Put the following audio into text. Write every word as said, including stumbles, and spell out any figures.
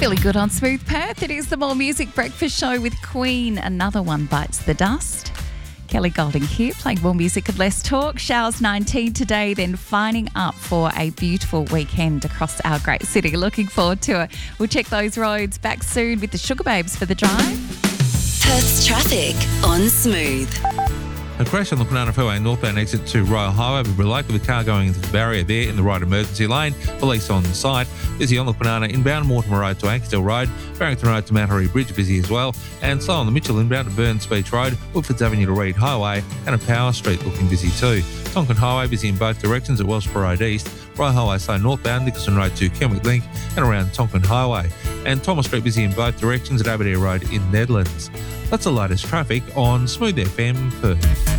Feeling good on Smooth Perth. It is the More Music Breakfast Show with Queen. Another one bites the dust. Kelly Golding here, playing more music and less talk. Showers nineteen today, then fining up for a beautiful weekend across our great city. Looking forward to it. We'll check those roads back soon with the Sugar Babes for the drive. Perth's traffic on Smooth. A crash on the Kwinana Freeway northbound exit to Royal Highway will relate with a car going into the barrier there in the right emergency lane. Police on site. Busy on the Kwinana inbound Mortimer Road to Ankersdale Road, Barrington Road to Mount Harry Bridge busy as well, and slow on the Mitchell inbound to Burns Beach Road, Woodfords Avenue to Reed Highway, and a Power Street looking busy too. Tonkin Highway busy in both directions at Wellsborough Road East, Royal Highway slow northbound Nicholson Road to Kenwick Link and around Tonkin Highway, and Thomas Street busy in both directions at Aberdare Road in Nedlands. That's the latest traffic on Smooth F M Perth.